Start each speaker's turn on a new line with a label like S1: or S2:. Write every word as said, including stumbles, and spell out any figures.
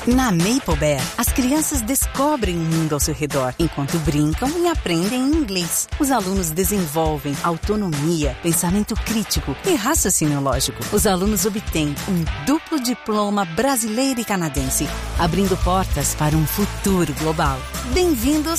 S1: Na Maple Bear, as crianças descobrem o mundo ao seu redor, enquanto brincam e aprendem inglês. Os alunos desenvolvem autonomia, pensamento crítico e raciocínio lógico. Os alunos obtêm um duplo diploma brasileiro e canadense, abrindo portas para um futuro global. Bem-vindos